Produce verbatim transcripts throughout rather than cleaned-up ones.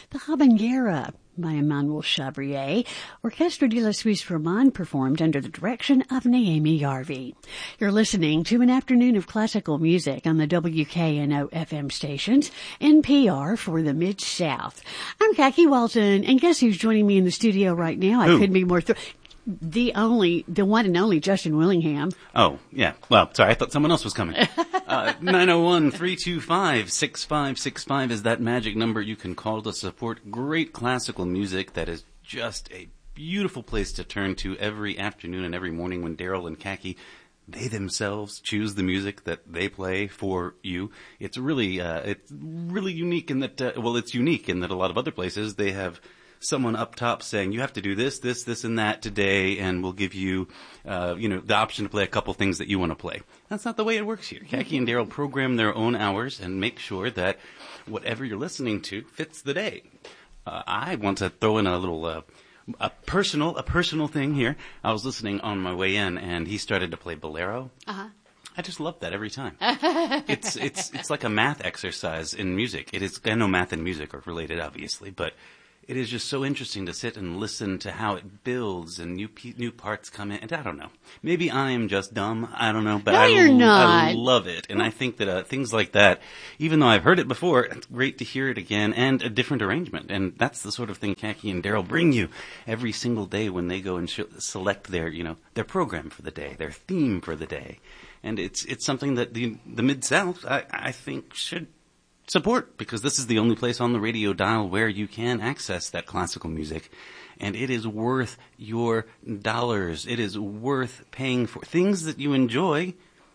the Habanera by Emmanuel Chabrier. Orchestre de la Suisse Romande performed under the direction of Naomi Yarvi. You're listening to an afternoon of classical music on the W K N O F M stations, N P R for the Mid-South. I'm Khaki Walton, and guess who's joining me in the studio right now? I Who? couldn't be more thrilled. The only, the one and only Justin Willingham. Oh, yeah. Well, sorry, I thought someone else was coming. Uh, nine oh one, three two five, six five six five is that magic number you can call to support great classical music that is just a beautiful place to turn to every afternoon and every morning when Daryl and Khaki, they themselves choose the music that they play for you. It's really, uh, it's really unique in that, uh, well, it's unique in that a lot of other places they have someone up top saying, you have to do this, this, this, and that today, and we'll give you, uh, you know, the option to play a couple things that you want to play. That's not the way it works here. Khaki and Daryl program their own hours and make sure that whatever you're listening to fits the day. Uh, I want to throw in a little, uh, a personal, a personal thing here. I was listening on my way in, and he started to play Bolero. Uh-huh. I just love that every time. it's it's it's like a math exercise in music. It is. I know math and music are related, obviously, but it is just so interesting to sit and listen to how it builds and new pe- new parts come in. And I don't know. Maybe I am just dumb. I don't know. But no, I, you're not. I love it. And I think that uh, things like that, even though I've heard it before, it's great to hear it again and a different arrangement. And that's the sort of thing Khaki and Daryl bring you every single day when they go and sh- select their, you know, their program for the day, their theme for the day. And it's it's something that the the Mid-South, I, I think, should support, because this is the only place on the radio dial where you can access that classical music, and it is worth your dollars. It is worth paying for. Things that you enjoy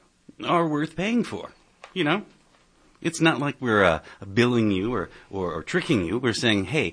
are worth paying for, you know? It's not like we're uh, billing you or, or, or tricking you. We're saying, hey,